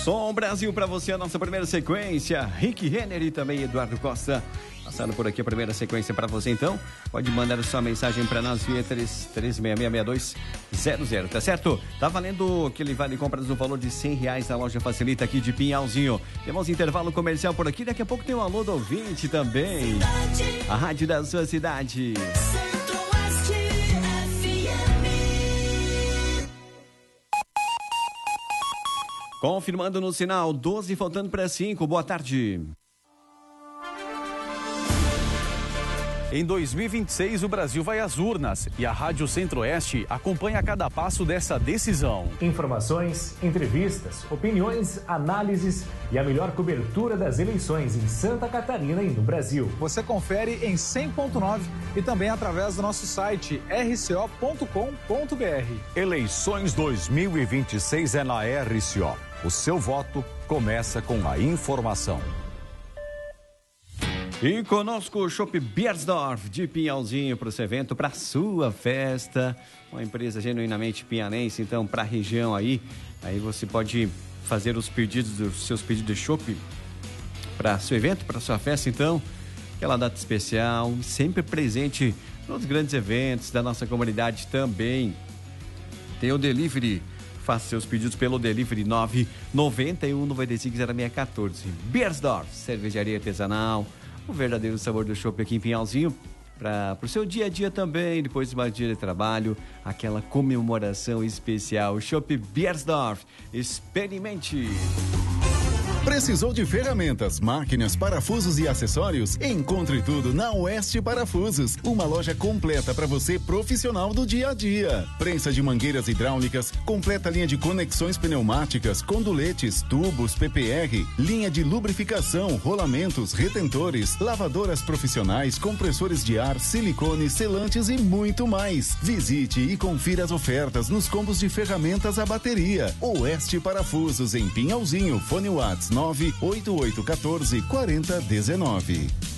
Som Brasil para você, a nossa primeira sequência. Rick Renner e também Eduardo Costa. Passando por aqui a primeira sequência para você, então. Pode mandar a sua mensagem para nós via 33666200, tá certo? Tá valendo aquele vale compras no valor de R$100 na loja Facilita aqui de Pinhalzinho. Temos intervalo comercial por aqui. Daqui a pouco tem um alô do ouvinte também. A rádio da sua cidade. Confirmando no sinal, 12 faltando para 5. Boa tarde. Em 2026, o Brasil vai às urnas e a Rádio Centro-Oeste acompanha cada passo dessa decisão. Informações, entrevistas, opiniões, análises e a melhor cobertura das eleições em Santa Catarina e no Brasil. Você confere em 100.9 e também através do nosso site rco.com.br. Eleições 2026 é na RCO. O seu voto começa com a informação. E conosco o Chopp Beiersdorf de Pinhalzinho para esse evento, para a sua festa. Uma empresa genuinamente pinhalense, então, para a região aí. Aí você pode fazer os seus pedidos de chopp para seu evento, para sua festa, então. Aquela data especial, sempre presente nos grandes eventos da nossa comunidade também. Tem o delivery. Faça seus pedidos pelo delivery 991-950614. Beiersdorf, cervejaria artesanal. O verdadeiro sabor do chopp aqui em Pinhalzinho, para o seu dia a dia também, depois de mais dia de trabalho, aquela comemoração especial. Chopp Beiersdorf, experimente! Precisou de ferramentas, máquinas, parafusos e acessórios? Encontre tudo na Oeste Parafusos, uma loja completa para você profissional do dia a dia. Prensa de mangueiras hidráulicas, completa linha de conexões pneumáticas, conduletes, tubos, PPR, linha de lubrificação, rolamentos, retentores, lavadoras profissionais, compressores de ar, silicone, selantes e muito mais. Visite e confira as ofertas nos combos de ferramentas à bateria. Oeste Parafusos em Pinhalzinho, fone WhatsApp 98814 4019.